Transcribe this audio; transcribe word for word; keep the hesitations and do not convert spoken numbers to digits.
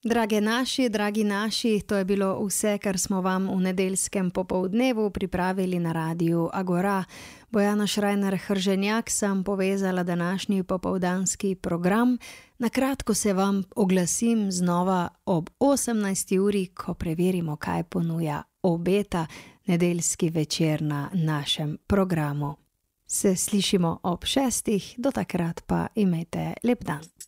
Drage naši, dragi naši, to je bilo vse, kar smo vam v nedeljskem popoldnevu pripravili na Radiu Agora. Bojana Šrajner Hrženjak sem povezala današnji popoldanski program. Na kratko se vam oglasim znova ob osemnajsti uri, ko preverimo, kaj ponuja obeta nedeljski večer na našem programu. Se slišimo ob šestih, do takrat pa imejte lep dan.